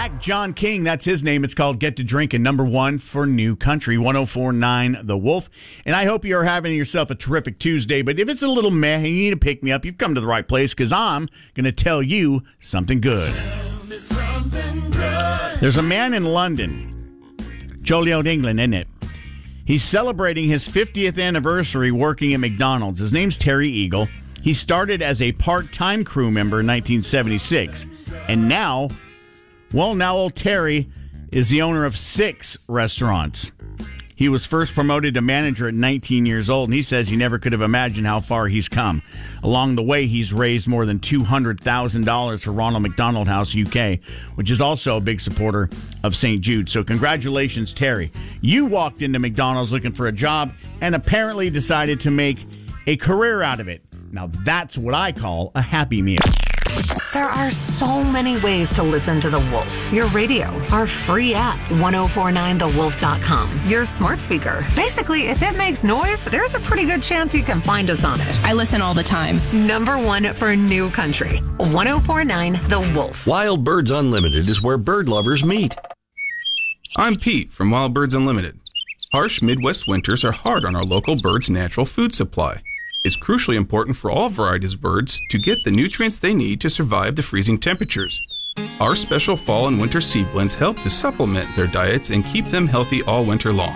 John King, that's his name. It's called Get to Drinkin', number one for New Country, 104.9 The Wolf. And I hope you're having yourself a terrific Tuesday. But if it's a little meh and you need to pick me up, you've come to the right place because I'm going to tell you something good. There's a man in London, Joliet, England, isn't it? He's celebrating his 50th anniversary working at McDonald's. His name's Terry Eagle. He started as a part-time crew member in 1976. And now old Terry is the owner of 6 restaurants. He was first promoted to manager at 19 years old, and he says he never could have imagined how far he's come. Along the way, he's raised more than $200,000 for Ronald McDonald House UK, which is also a big supporter of St. Jude. So congratulations, Terry. You walked into McDonald's looking for a job and apparently decided to make a career out of it. Now that's what I call a happy meal. There are so many ways to listen to The Wolf. Your radio, our free app, 1049thewolf.com, your smart speaker. Basically, if it makes noise, there's a pretty good chance you can find us on it. I listen all the time. Number one for New Country, 1049 The Wolf. Wild Birds Unlimited is where bird lovers meet. I'm Pete from Wild Birds Unlimited. Harsh Midwest winters are hard on our local birds' natural food supply. It's crucially important for all varieties of birds to get the nutrients they need to survive the freezing temperatures. Our special fall and winter seed blends help to supplement their diets and keep them healthy all winter long.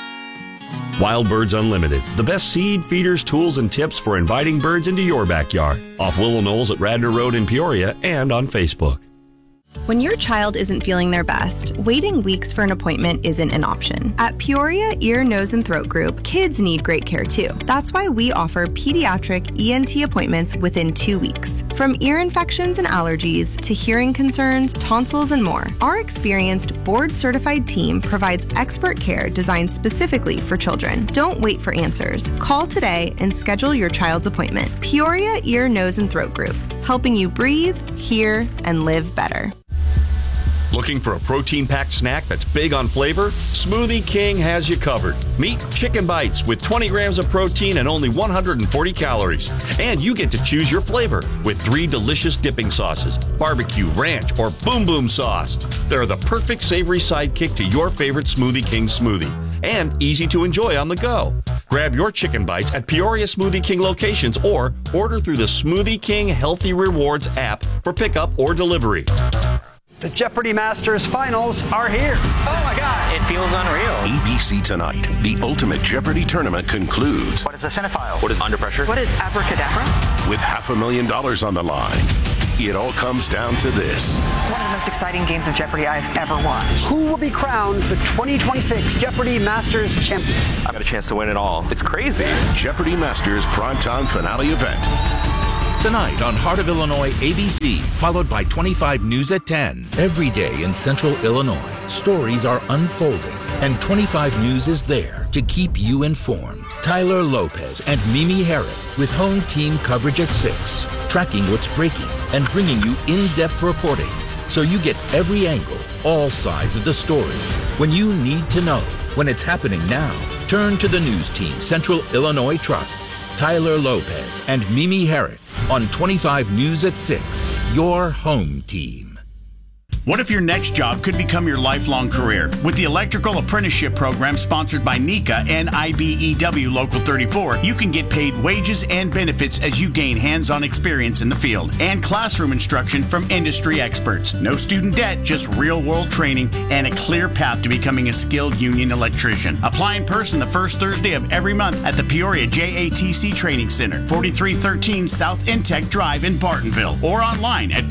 Wild Birds Unlimited, the best seed, feeders, tools, and tips for inviting birds into your backyard. Off Willow Knolls at Radnor Road in Peoria and on Facebook. When your child isn't feeling their best, waiting weeks for an appointment isn't an option. At Peoria Ear, Nose, and Throat Group, kids need great care too. That's why we offer pediatric ENT appointments within 2 weeks. From ear infections and allergies to hearing concerns, tonsils, and more, our experienced board-certified team provides expert care designed specifically for children. Don't wait for answers. Call today and schedule your child's appointment. Peoria Ear, Nose, and Throat Group, helping you breathe, hear, and live better. Looking for a protein-packed snack that's big on flavor? Smoothie King has you covered. Meet Chicken Bites with 20 grams of protein and only 140 calories. And you get to choose your flavor with 3 delicious dipping sauces, barbecue, ranch, or Boom Boom sauce. They're the perfect savory sidekick to your favorite Smoothie King smoothie. And easy to enjoy on the go. Grab your Chicken Bites at Peoria Smoothie King locations or order through the Smoothie King Healthy Rewards app for pickup or delivery. The Jeopardy Masters finals are here. Oh my God. It feels unreal. ABC Tonight, the Ultimate Jeopardy tournament concludes. What is a cinephile? What is Under Pressure? What is abracadabra? With $500,000 on the line. It all comes down to this. One of the most exciting games of Jeopardy I've ever watched. Who will be crowned the 2026 Jeopardy Masters champion? I've got a chance to win it all. It's crazy. Jeopardy Masters primetime finale event. Tonight on Heart of Illinois ABC, followed by 25 News at 10. Every day in Central Illinois, stories are unfolding, and 25 News is there to keep you informed. Tyler Lopez and Mimi Herrick with home team coverage at 6, tracking what's breaking and bringing you in-depth reporting so you get every angle, all sides of the story. When you need to know, when it's happening now, turn to the news team Central Illinois trusts. Tyler Lopez and Mimi Herrick on 25 News at 6, your home team. What if your next job could become your lifelong career? With the Electrical Apprenticeship Program sponsored by NECA and IBEW Local 34, you can get paid wages and benefits as you gain hands-on experience in the field and classroom instruction from industry experts. No student debt, just real-world training and a clear path to becoming a skilled union electrician. Apply in person the first Thursday of every month at the Peoria JATC Training Center, 4313 South Intech Drive in Bartonville, or online at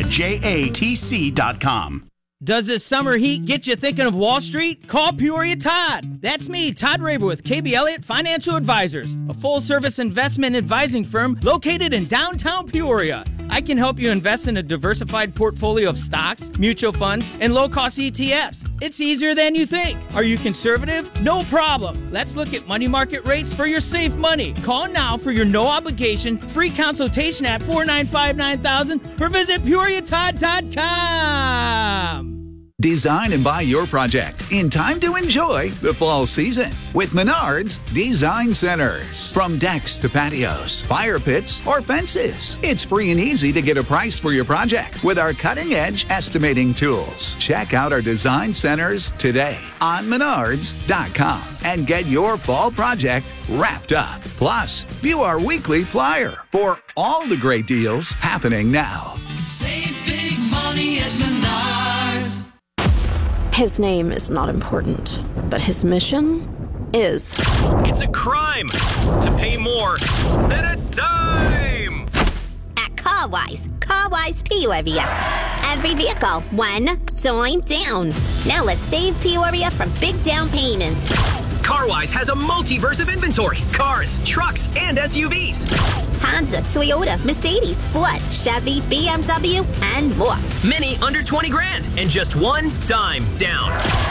peoriajatc.com. Does this summer heat get you thinking of Wall Street? Call Peoria Todd. That's me, Todd Raber with KB Elliott Financial Advisors, a full-service investment advising firm located in downtown Peoria. I can help you invest in a diversified portfolio of stocks, mutual funds, and low-cost ETFs. It's easier than you think. Are you conservative? No problem. Let's look at money market rates for your safe money. Call now for your no-obligation free consultation at 495-9000 or visit PeoriaTodd.com. Design and buy your project in time to enjoy the fall season with Menards Design Centers. From decks to patios, fire pits, or fences, it's free and easy to get a price for your project with our cutting-edge estimating tools. Check out our design centers today on Menards.com and get your fall project wrapped up. Plus, view our weekly flyer for all the great deals happening now. Save big money at Menards. His name is not important, but his mission is. It's a crime to pay more than a dime. At CarWise Peoria. Every vehicle, one dime down. Now let's save Peoria from big down payments. CarWise has a multiverse of inventory. Cars, trucks, and SUVs. Honda, Toyota, Mercedes, Ford, Chevy, BMW, and more. Many under 20 grand and just one dime down.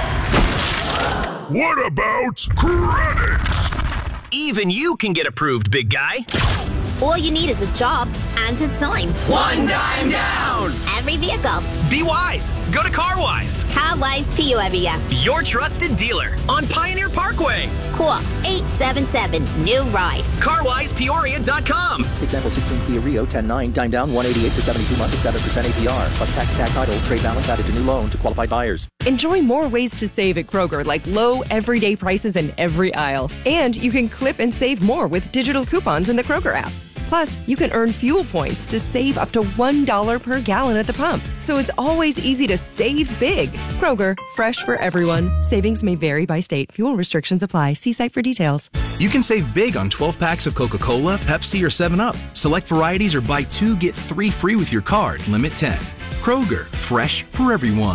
What about credit? Even you can get approved, big guy. All you need is a job and a dime. One dime down. Every vehicle. Be wise. Go to CarWise. CarWise Peoria. Your trusted dealer on Pioneer Parkway. Call 877-NEW-RIDE. CarWisePeoria.com. Example 16 Kia Rio 10.9, dime down 188 for 72 months at 7% APR. Plus tax title, trade balance added to new loan to qualified buyers. Enjoy more ways to save at Kroger, like low everyday prices in every aisle. And you can clip and save more with digital coupons in the Kroger app. Plus, you can earn fuel points to save up to $1 per gallon at the pump. So it's always easy to save big. Kroger, fresh for everyone. Savings may vary by state. Fuel restrictions apply. See site for details. You can save big on 12 packs of Coca-Cola, Pepsi, or 7-Up. Select varieties or buy 2, get 3 free with your card. Limit 10. Kroger, fresh for everyone.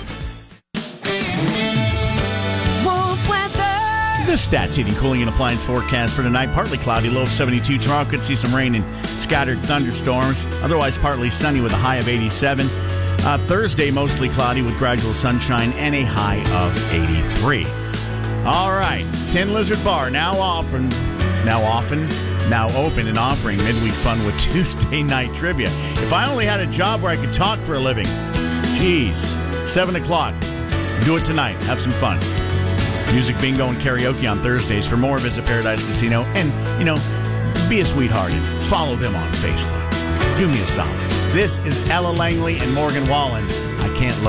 The Stats Heating, Cooling, and Appliance forecast for tonight. Partly cloudy, low of 72. Tomorrow could see some rain and scattered thunderstorms. Otherwise, partly sunny with a high of 87. Thursday, mostly cloudy with gradual sunshine and a high of 83. All right. Tin Lizard Bar now open and offering midweek fun with Tuesday night trivia. If I only had a job where I could talk for a living. Jeez. 7 o'clock. Do it tonight. Have some fun. Music bingo and karaoke on Thursdays. For more, visit Paradise Casino. And, be a sweetheart and follow them on Facebook. Do me a solid. This is Ella Langley and Morgan Wallen. I Can't Love